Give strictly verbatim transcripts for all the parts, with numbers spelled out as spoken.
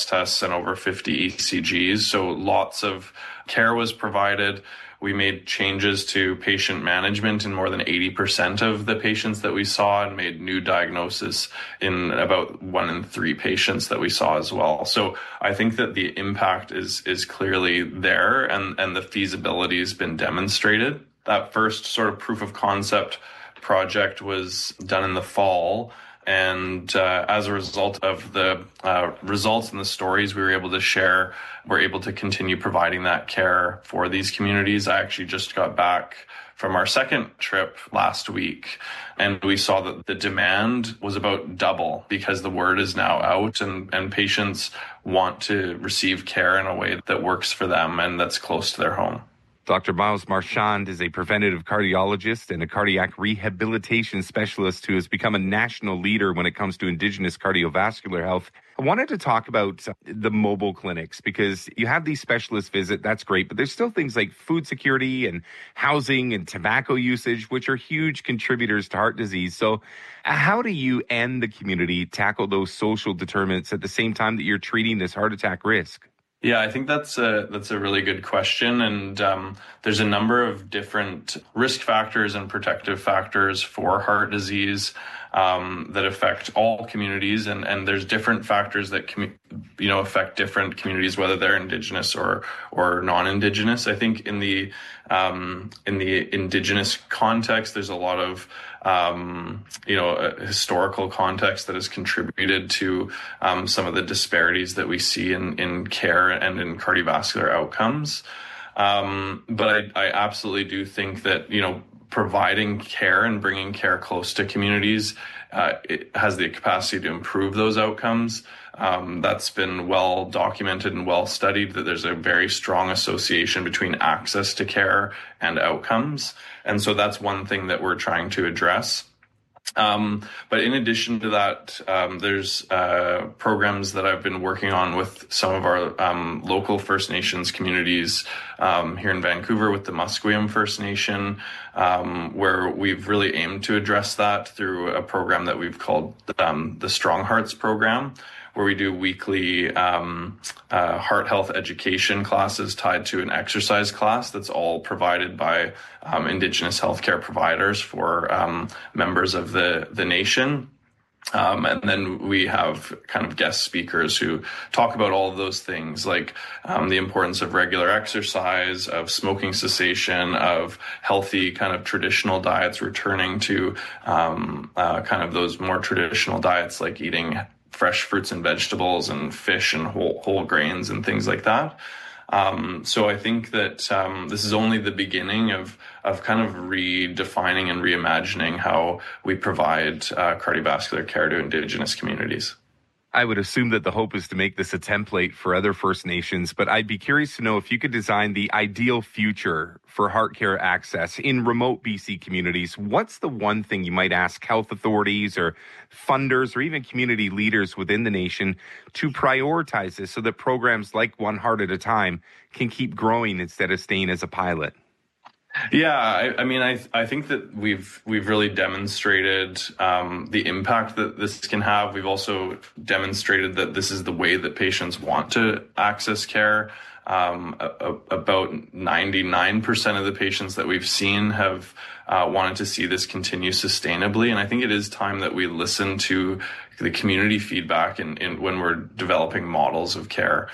stress tests and over fifty E C Gs. So lots of care was provided. We made changes to patient management in more than eighty percent of the patients that we saw, and made new diagnosis in about one in three patients that we saw as well. So I think that the impact is is clearly there, and, and the feasibility has been demonstrated. That first sort of proof of concept project was done in the fall. And uh, as a result of the uh, results and the stories we were able to share, we're able to continue providing that care for these communities. I actually just got back from our second trip last week, and we saw that the demand was about double because the word is now out, and, and patients want to receive care in a way that works for them and that's close to their home. Doctor Miles Marchand is a preventative cardiologist and a cardiac rehabilitation specialist who has become a national leader when it comes to Indigenous cardiovascular health. I wanted to talk about the mobile clinics because you have these specialists visit. That's great. But there's still things like food security and housing and tobacco usage, which are huge contributors to heart disease. So how do you and the community tackle those social determinants at the same time that you're treating this heart attack risk? Yeah, I think that's a that's a really good question, and um, there's a number of different risk factors and protective factors for heart disease um, that affect all communities, and, and there's different factors that commu- you know affect different communities, whether they're Indigenous or or non-Indigenous. I think in the um, in the Indigenous context, there's a lot of Um, you know, a historical context that has contributed to um, some of the disparities that we see in, in care and in cardiovascular outcomes. Um, but I, I absolutely do think that, you know, providing care and bringing care close to communities uh, it has the capacity to improve those outcomes. Um, that's been well documented and well studied, that there's a very strong association between access to care and outcomes. And so that's one thing that we're trying to address. Um, but in addition to that, um, there's uh, programs that I've been working on with some of our um, local First Nations communities um, here in Vancouver with the Musqueam First Nation, um, where we've really aimed to address that through a program that we've called um, the Strong Hearts Program, where we do weekly um, uh, heart health education classes tied to an exercise class that's all provided by um, Indigenous healthcare providers for um, members of the, the nation. Um, and then we have kind of guest speakers who talk about all of those things, like um, the importance of regular exercise, of smoking cessation, of healthy kind of traditional diets, returning to um, uh, kind of those more traditional diets like eating fresh fruits and vegetables and fish and whole, whole grains and things like that. Um, so I think that um, this is only the beginning of of kind of redefining and reimagining how we provide uh, cardiovascular care to Indigenous communities. I would assume that the hope is to make this a template for other First Nations, but I'd be curious to know if you could design the ideal future for heart care access in remote B C communities. What's the one thing you might ask health authorities or funders or even community leaders within the nation to prioritize this so that programs like One Heart at a Time can keep growing instead of staying as a pilot? Yeah, I, I mean, I I think that we've we've really demonstrated um, the impact that this can have. We've also demonstrated that this is the way that patients want to access care. Um, a, a, about ninety-nine percent of the patients that we've seen have uh, wanted to see this continue sustainably. And I think it is time that we listen to the community feedback in, in when we're developing models of care.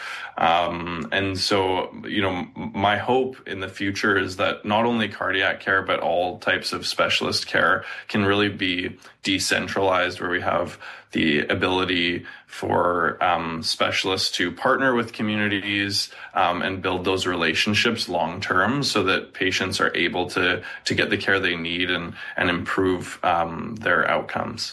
Um, and so, you know, my hope in the future is that not only cardiac care, but all types of specialist care can really be decentralized, where we have the ability for um, specialists to partner with communities um, and build those relationships long term so that patients are able to to get the care they need and, and improve um, their outcomes.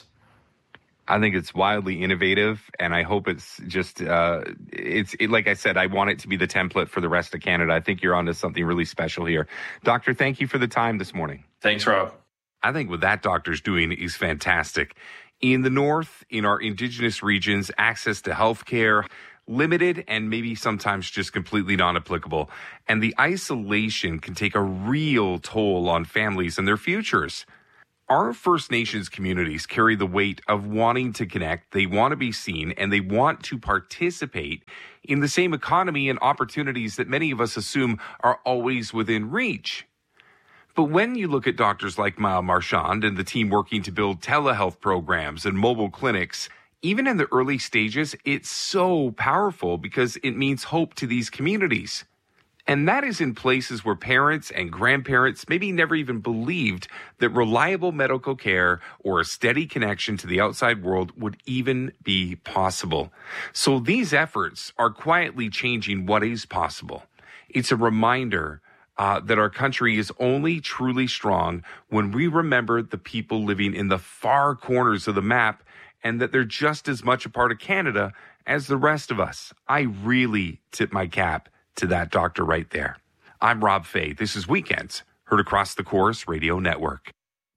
I think it's wildly innovative, and I hope it's just, uh, it's it, like I said, I want it to be the template for the rest of Canada. I think you're onto something really special here. Doctor, thank you for the time this morning. Thanks, Rob. I think what that doctor's doing is fantastic. In the North, in our Indigenous regions, access to health care, limited and maybe sometimes just completely non-applicable. And the isolation can take a real toll on families and their futures. Our First Nations communities carry the weight of wanting to connect, they want to be seen, and they want to participate in the same economy and opportunities that many of us assume are always within reach. But when you look at doctors like Mile Marchand and the team working to build telehealth programs and mobile clinics, even in the early stages, it's so powerful because it means hope to these communities. And that is in places where parents and grandparents maybe never even believed that reliable medical care or a steady connection to the outside world would even be possible. So these efforts are quietly changing what is possible. It's a reminder uh, that our country is only truly strong when we remember the people living in the far corners of the map and that they're just as much a part of Canada as the rest of us. I really tip my cap to that doctor right there. I'm Rob Fay. This is Weekends, heard across the Chorus Radio Network.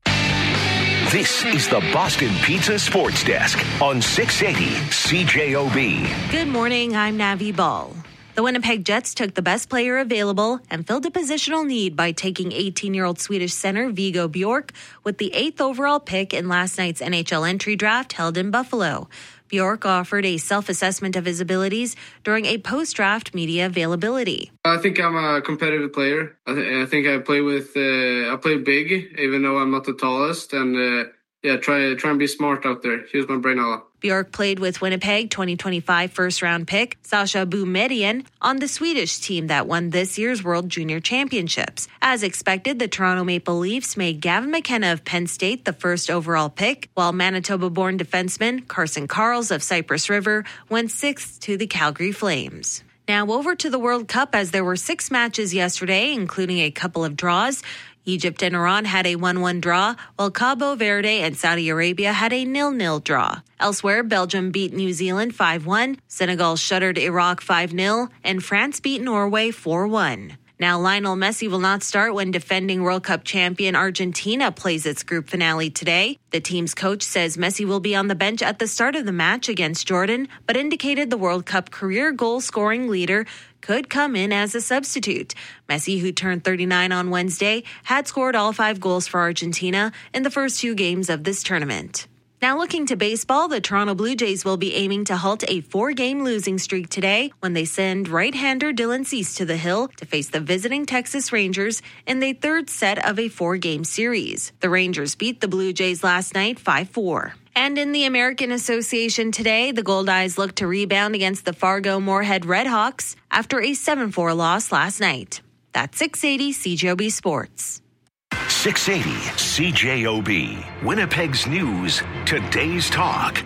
This is the Boston Pizza Sports Desk on six eighty C J O B. Good morning, I'm Navi Ball. The Winnipeg Jets took the best player available and filled a positional need by taking eighteen-year-old Swedish center Viggo Bjork with the eighth overall pick in last night's N H L entry draft held in Buffalo. Bjork offered a self-assessment of his abilities during a post-draft media availability. I think I'm a competitive player. I, th- I think I play with, uh, I play big, even though I'm not the tallest, and uh, yeah, try try and be smart out there. Use my brain a lot. Bjork played with Winnipeg twenty twenty-five first-round pick Sasha Boumedienne on the Swedish team that won this year's World Junior Championships. As expected, the Toronto Maple Leafs made Gavin McKenna of Penn State the first overall pick, while Manitoba-born defenseman Carson Karls of Cypress River went sixth to the Calgary Flames. Now over to the World Cup, as there were six matches yesterday, including a couple of draws. Egypt and Iran had a one one draw, while Cabo Verde and Saudi Arabia had a nil nil draw. Elsewhere, Belgium beat New Zealand five one, Senegal shuttered Iraq five nil, and France beat Norway four one. Now, Lionel Messi will not start when defending World Cup champion Argentina plays its group finale today. The team's coach says Messi will be on the bench at the start of the match against Jordan, but indicated the World Cup career goal-scoring leader could come in as a substitute. Messi, who turned thirty-nine on Wednesday, had scored all five goals for Argentina in the first two games of this tournament. Now looking to baseball, the Toronto Blue Jays will be aiming to halt a four-game losing streak today when they send right-hander Dylan Cease to the hill to face the visiting Texas Rangers in the third set of a four-game series. The Rangers beat the Blue Jays last night five four. And in the American Association today, the Goldeyes look to rebound against the Fargo-Moorhead Redhawks after a seven four loss last night. That's six eighty C J O B Sports. six eighty C J O B, Winnipeg's News, today's talk.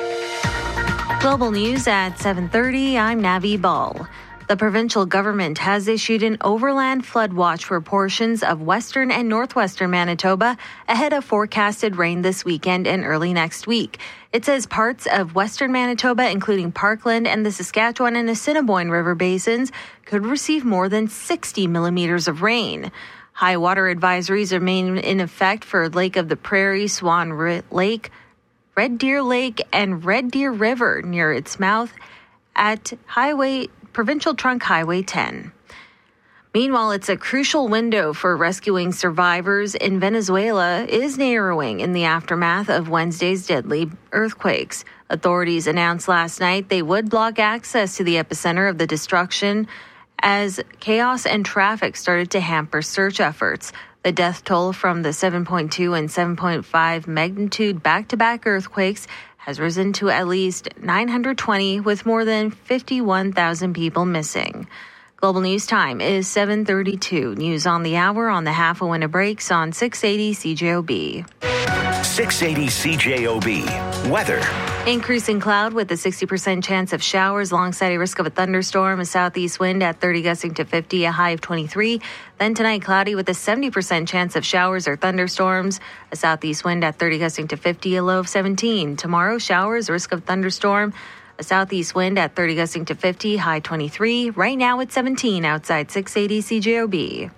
Global news at seven thirty, I'm Navi Ball. The provincial government has issued an overland flood watch for portions of western and northwestern Manitoba ahead of forecasted rain this weekend and early next week. It says parts of western Manitoba, including Parkland and the Saskatchewan and Assiniboine River basins, could receive more than sixty millimeters of rain. High water advisories remain in effect for Lake of the Prairie, Swan Lake, Red Deer Lake, and Red Deer River near its mouth at Highway Provincial Trunk Highway ten. Meanwhile, it's a crucial window for rescuing survivors in Venezuela is narrowing in the aftermath of Wednesday's deadly earthquakes. Authorities announced last night they would block access to the epicenter of the destruction as chaos and traffic started to hamper search efforts. The death toll from the seven point two and seven point five magnitude back-to-back earthquakes has risen to at least nine hundred twenty, with more than fifty-one thousand people missing. Global News Time is seven thirty-two. News on the hour on the half a winter breaks on six eighty C J O B. six eighty C J O B. Weather. Increasing cloud with a sixty percent chance of showers alongside a risk of a thunderstorm, a southeast wind at thirty gusting to fifty, a high of twenty-three. Then tonight, cloudy with a seventy percent chance of showers or thunderstorms, a southeast wind at thirty gusting to fifty, a low of seventeen. Tomorrow, showers, risk of thunderstorm, a southeast wind at thirty gusting to fifty, high twenty-three. Right now it's seventeen outside six eighty C J O B.